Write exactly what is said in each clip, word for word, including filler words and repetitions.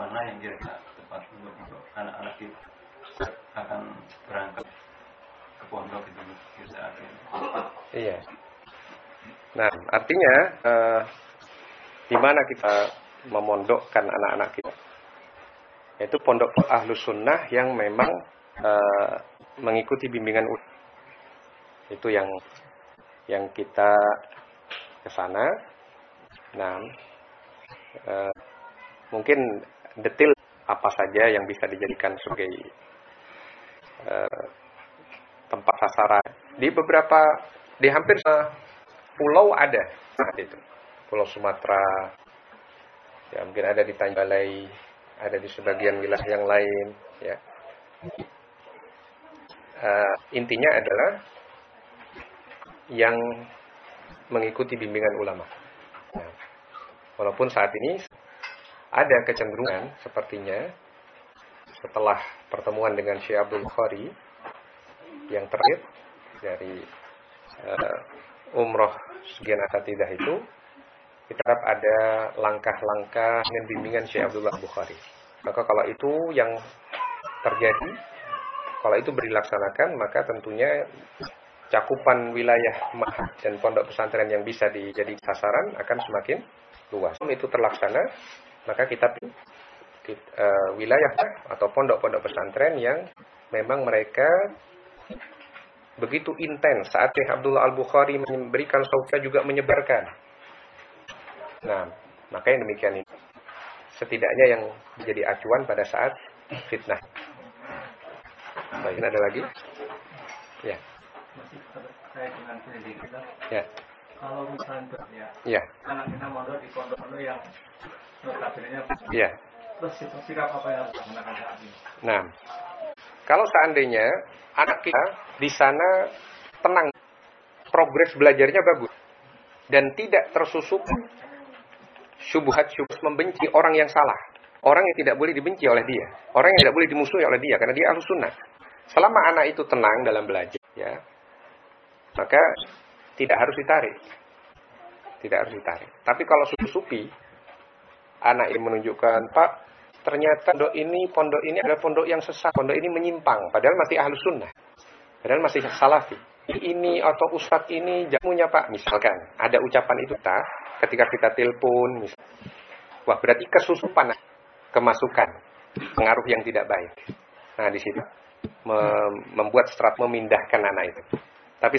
mana yang kira-kira tepat untuk, untuk anak-anak kita akan berangkat ke pondok itu saat ini. Iya. Nah, artinya uh, di mana kita memondokkan anak-anak kita? Yaitu pondok Ahlus Sunnah yang memang uh, mengikuti bimbingan ulama. Itu yang yang kita ke sana. Nah, uh, mungkin detail apa saja yang bisa dijadikan sebagai uh, tempat sasaran. Di beberapa, di hampir pulau ada, nah, itu Pulau Sumatera, ya mungkin ada di Tanjung Balai, ada di sebagian wilayah yang lain, ya. Uh, intinya adalah yang mengikuti bimbingan ulama. Nah, walaupun saat ini ada kecenderungan sepertinya setelah pertemuan dengan Syekh Abdul Bukhari yang terakhir dari uh, umroh sekian asatidah itu, kita harap ada langkah-langkah dengan bimbingan Syekh Abdullah Bukhari. Maka kalau itu yang terjadi, kalau itu dilaksanakan, maka tentunya cakupan wilayah Mahat dan pondok pesantren yang bisa dijadi sasaran akan semakin luas. Kalau itu terlaksana, maka kita uh, wilayah atau pondok-pondok pesantren yang memang mereka begitu intens saat Syekh Abdullah Al-Bukhari memberikan sautia juga menyebarkan. Nah, maka yang demikian ini setidaknya yang menjadi acuan pada saat fitnah. Baik, ada lagi? Ya. Masih terkait dengan pendidikan. Ya. Kalau misalnya ya, ya. anak kita mondok di pondok-pondok yang notabene-nya, ya. terus sikap apa yang harus dilakukan saat ini? Nah, kalau seandainya anak kita di sana tenang, progres belajarnya bagus, dan tidak tersusup syubhat-syubhat membenci orang yang salah, orang yang tidak boleh dibenci oleh dia, orang yang tidak boleh dimusuhi oleh dia, karena dia Ahlus Sunnah. Selama anak itu tenang dalam belajar, ya, maka tidak harus ditarik, tidak harus ditarik. Tapi kalau susupi, anak ini menunjukkan, Pak, ternyata pondok ini, pondok ini adalah pondok yang sesat, pondok ini menyimpang, padahal masih Ahlus Sunnah, padahal masih Salafi. Ini atau ustadz ini jamunya Pak, misalkan ada ucapan itu tak, ketika kita telepon, misal, wah berarti kesusupan, kemasukan, pengaruh yang tidak baik. Nah di situ mem- membuat strat memindahkan anak itu. Tapi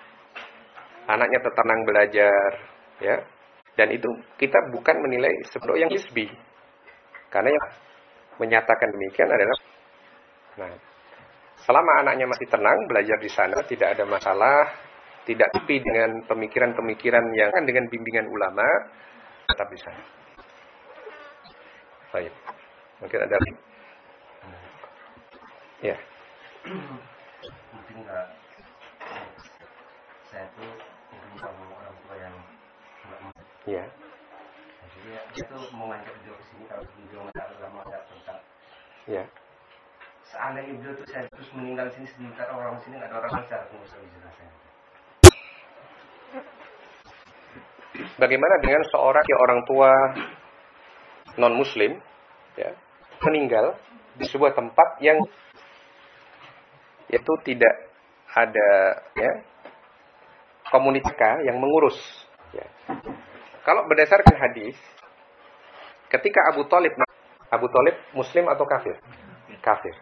anaknya tetap tenang belajar, ya, dan itu kita bukan menilai seperti yang hisbi, karena yang menyatakan demikian adalah, nah, selama anaknya masih tenang belajar di sana, tidak ada masalah, tidak tepi dengan pemikiran-pemikiran yang kan dengan bimbingan ulama, tetap di sana. Baik, mungkin ada lagi. Ya. Mungkin enggak, saya tuh mungkin kalau orang tua yang enggak mau. Ya. Jadi dia tuh mau ngajak beliau ke sini kalau beliau enggak agama enggak tentang. Ya. Seandainya beliau tuh saya terus meninggal sini sebentar, orang sini enggak ada orang lancar, aku bisa dijelasin. Bagaimana dengan seorang ya, orang tua non muslim, ya, meninggal di sebuah tempat yang itu tidak ada, ya, komunitas yang mengurus, ya. Kalau berdasarkan hadis, ketika Abu Thalib, Abu Thalib muslim atau kafir? Kafir.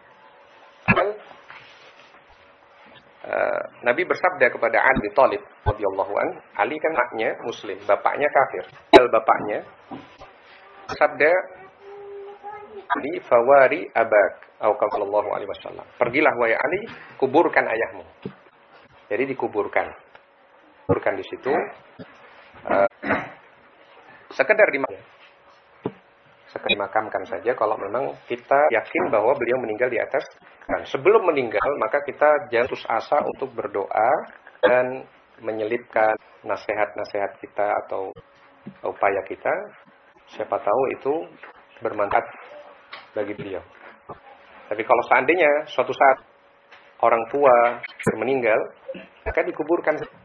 Uh, Nabi bersabda kepada Ali bin Thalib radhiyallahu an, Ali kan anaknya muslim, bapaknya kafir. Al bapaknya bersabda, Ali fawari abak, atau sallallahu alaihi wasallam. Pergilah wahai Ali, kuburkan ayahmu. Jadi dikuburkan. Kuburkan di situ. Uh, sekedar dimakamkan. Sekedar dimakamkan saja kalau memang kita yakin bahwa beliau meninggal di atas. Dan sebelum meninggal, maka kita jangan putus asa untuk berdoa dan menyelipkan nasihat-nasihat kita atau upaya kita. Siapa tahu itu bermanfaat bagi beliau. Tapi kalau seandainya suatu saat orang tua meninggal, maka dikuburkan